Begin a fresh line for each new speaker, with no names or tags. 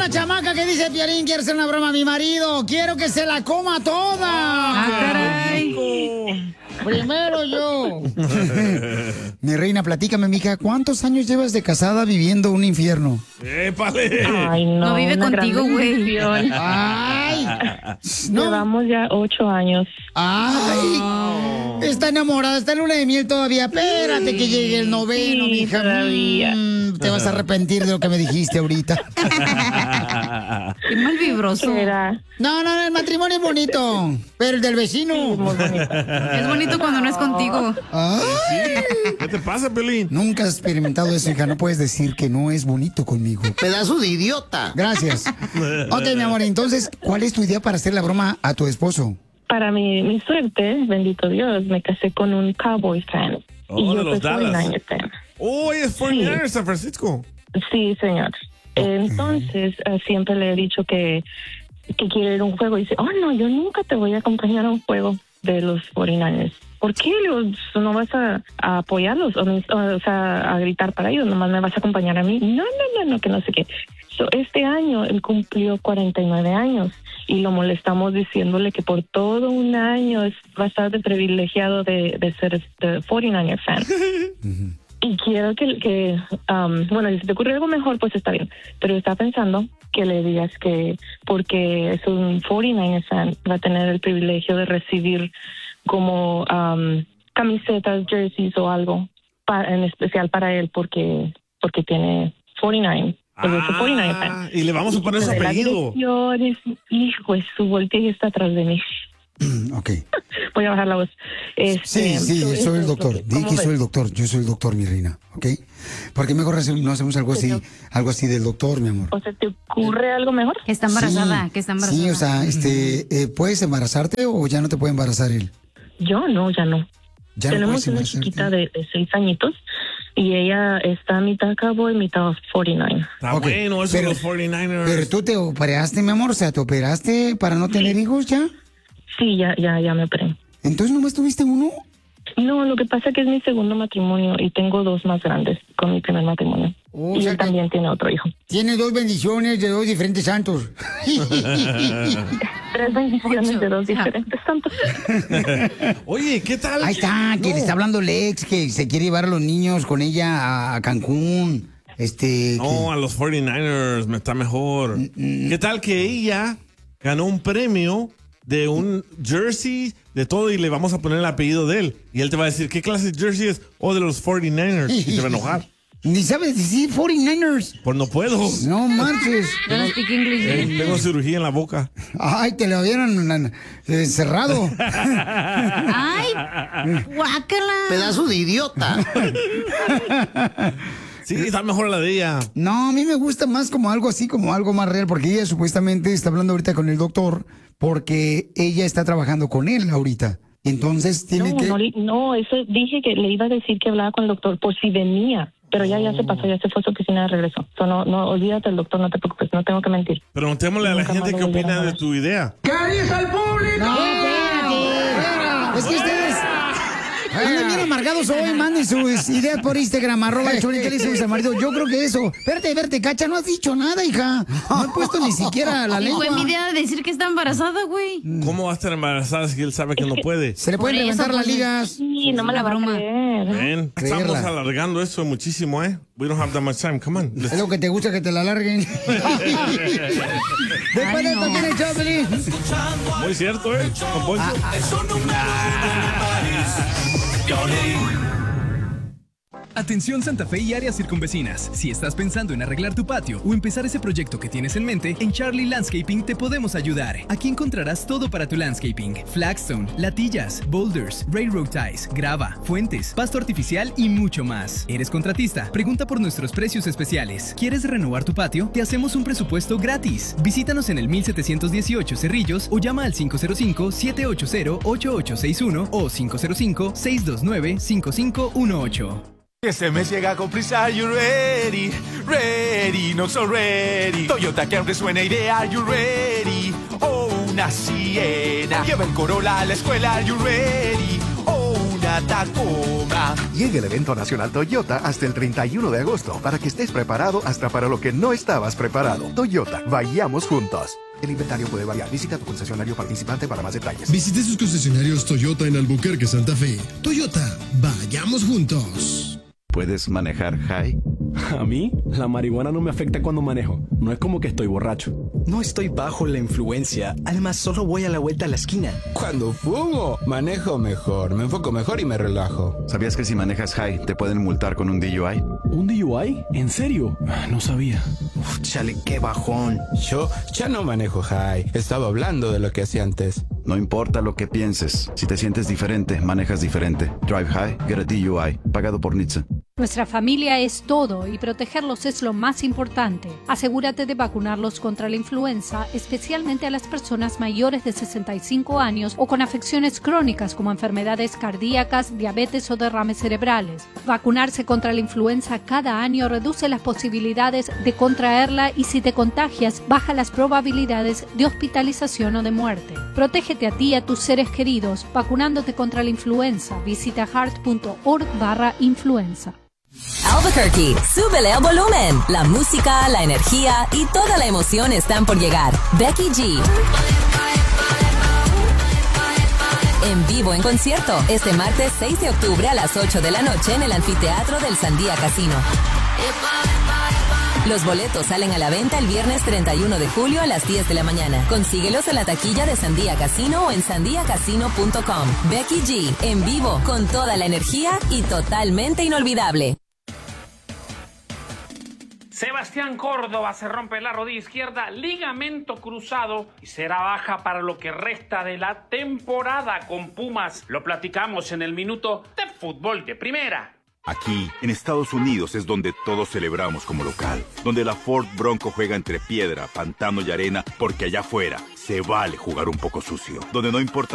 una chamaca que dice, Piolín, quiero hacer una broma a mi marido. Quiero que se la coma toda.
caray.
Primero yo. Mi reina, platícame, mija, ¿cuántos años llevas de casada viviendo un infierno?
¡Épale!
Ay, no.
No vive
una
contigo,
gran
güey.
bendición.
Ay. No.
Llevamos ya 8 años.
Ay. Está enamorada, está en luna de miel todavía. Espérate que llegue el noveno,
sí,
mija.
todavía.
Te vas a arrepentir de lo que me dijiste ahorita.
Qué mal vibroso.
Era
No, el matrimonio es bonito, pero el del vecino.
muy bonito.
Es bonito cuando no es contigo.
Ay.
¿Qué te pasa, Pelín?
Nunca has experimentado eso, hija. No puedes decir que no es bonito conmigo.
Pedazo de idiota.
Gracias. Ok, mi amor, entonces, ¿cuál es tu idea para hacer la broma a tu esposo?
Para mi suerte, bendito Dios, me casé con un Cowboys fan.
Oh,
y
de
yo
los
soy
Dallas.
49ers fan.
Oh, es 49ers San Francisco.
Sí, señor. Entonces, siempre le he dicho que quiere ir a un juego. Y dice, oh, no, yo nunca te voy a acompañar a un juego de los 49ers. ¿Por qué? ¿No vas a apoyarlos? O sea, a gritar para ellos. Nomás me vas a acompañar a mí. No, que no sé qué. Este año él cumplió 49 años y lo molestamos diciéndole que por todo un año es bastante privilegiado de ser 49er fan. Y quiero que bueno, si te ocurre algo mejor, pues está bien. Pero está pensando que le digas que porque es un 49er fan, va a tener el privilegio de recibir como camisetas, jerseys o algo en especial para él porque tiene 49.
Y le vamos a poner su apellido.
Hijo, su voltea está atrás de mí.
Ok.
Voy a bajar la voz.
Sí, soy el doctor. Di que soy el doctor. Yo soy el doctor, mi reina. ¿Ok? ¿Por qué mejor no hacemos algo así del doctor, mi amor?
¿O se te ocurre algo mejor?
Que está embarazada,
Sí.
que está embarazada.
Sí, o sea, ¿puedes embarazarte o ya no te puede embarazar él?
Yo no, ya no.
¿Ya no
Tenemos
puedes
una
embarazarte?
chiquita de 6 añitos y ella está mitad Cowboy, mitad 49.
Está
Ok,
bueno, eso
pero-
de los 49ers.
Pero tú te operaste, mi amor, o sea, ¿te operaste para no tener hijos ya?
Sí, ya me operé.
¿Entonces nomás tuviste uno?
No, lo que pasa es que es mi segundo matrimonio y tengo 2 más grandes con mi primer matrimonio.
O
y
sea
él
que-
también tiene otro hijo.
Tiene 2 bendiciones de 2 diferentes santos.
3 bendiciones de 2 diferentes santos.
Oye, ¿qué tal?
Ahí está, que le está hablando Lex, que se quiere llevar a los niños con ella a Cancún.
No, a los 49ers me está mejor. ¿Qué tal que ella ganó un premio de un jersey, de todo, y le vamos a poner el apellido de él? Y él te va a decir, ¿qué clase de jersey es? O de los 49ers. Y te va a enojar.
Ni sabes decir 49ers.
Pues no puedo.
No marches.
Yo no speak English.
Tengo cirugía en la boca.
Ay, te lo habían cerrado.
Ay, guácala.
Pedazo de idiota.
Sí, está mejor la de ella.
No, a mí me gusta más como algo así, como algo más real, porque ella supuestamente está hablando ahorita con el doctor, porque ella está trabajando con él ahorita. Entonces tiene que...
No, eso dije que le iba a decir que hablaba con el doctor por si venía. Pero ya se pasó, ya se fue a su oficina y regresó. No, olvídate del doctor, no te preocupes, no tengo que mentir.
Preguntémosle a la
Nunca
gente
más
qué
lo volvieron
opina
a
de
ver.
tu idea.
¡No, espérate! Es que ustedes... Andan bien amargados hoy, manden sus ideas por Instagram, @el ¿qué le dices al marido? Yo creo que eso. Verte, Cacha, no has dicho nada, hija. No he puesto ni siquiera la
Y
lengua.
fue mi idea de decir que está embarazada, güey.
¿Cómo va a estar embarazada si él sabe que no puede?
Se le pueden
Por eso,
levantar las
pues,
ligas.
Sí, no me la
Una
broma.
broma.
Ven,
Creerla.
estamos alargando eso muchísimo, ¿eh? We don't have that much time. Come on.
Es lo que te gusta, que te la alarguen. Después de esto, ¿quién es Choplin?
Muy cierto, ¿eh? Don Poncho.
Atención Santa Fe y áreas circunvecinas. Si estás pensando en arreglar tu patio o empezar ese proyecto que tienes en mente, en Charlie Landscaping te podemos ayudar. Aquí encontrarás todo para tu landscaping: flagstone, latillas, boulders, railroad ties, grava, fuentes, pasto artificial y mucho más. ¿Eres contratista? Pregunta por nuestros precios especiales. ¿Quieres renovar tu patio? Te hacemos un presupuesto gratis. Visítanos en el 1718 Cerrillos o llama al 505-780-8861 o 505-629-5518.
Este mes llega con prisa, are you ready? Ready, not so ready. Toyota Camry suena idea, are you ready? Oh, una Siena. Lleva el Corolla a la escuela, are you ready? Oh, una una Tacoma.
Llega el evento nacional Toyota hasta el 31 de agosto para que estés preparado hasta para lo que no estabas preparado. Toyota, vayamos juntos. El inventario puede variar. Visita tu concesionario participante para más detalles.
Visite sus concesionarios Toyota en Albuquerque, Santa Fe. Toyota, vayamos juntos.
¿Puedes manejar high?
A mí, la marihuana no me afecta cuando manejo. No es como que estoy borracho.
No estoy bajo la influencia. Además, solo voy a la vuelta a la esquina.
Cuando fumo, manejo mejor, me enfoco mejor y me relajo.
¿Sabías que si manejas high te pueden multar con un DUI?
¿Un DUI? ¿En serio? No sabía.
Uf, chale, qué bajón.
Yo ya no manejo high. Estaba hablando de lo que hacía antes.
No importa lo que pienses. Si te sientes diferente, manejas diferente. Drive high, get a DUI. Pagado por NHTSA.
Nuestra familia es todo y protegerlos es lo más importante. Asegúrate de vacunarlos contra la influenza, especialmente a las personas mayores de 65 años o con afecciones crónicas como enfermedades cardíacas, diabetes o derrames cerebrales. Vacunarse contra la influenza cada año reduce las posibilidades de contraerla y si te contagias, baja las probabilidades de hospitalización o de muerte. Protégete a ti y a tus seres queridos vacunándote contra la influenza. Visita heart.org/influenza.
Albuquerque, súbele al volumen. La música, la energía y toda la emoción están por llegar. Becky G. En vivo en concierto, este martes 6 de octubre a las 8 de la noche en el anfiteatro del Sandia Casino. Los boletos salen a la venta el viernes 31 de julio a las 10 de la mañana. Consíguelos en la taquilla de Sandia Casino o en sandiacasino.com. Becky G, en vivo, con toda la energía y totalmente inolvidable.
Sebastián Córdoba se rompe la rodilla izquierda, ligamento cruzado y será baja para lo que resta de la temporada con Pumas. Lo platicamos en el minuto de fútbol de primera.
Aquí, en Estados Unidos, es donde todos celebramos como local, donde la Ford Bronco juega entre piedra, pantano y arena, porque allá afuera se vale jugar un poco sucio, donde no importa